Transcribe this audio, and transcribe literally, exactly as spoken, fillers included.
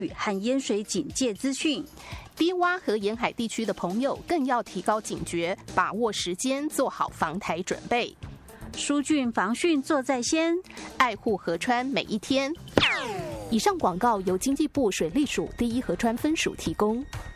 和淹水警戒资讯。 低洼和沿海地区的朋友更要提高警觉，把握时间，做好防台准备。 疏浚防汛做在先， 爱护河川每一天。以上广告由经济部水利署第一河川分署提供。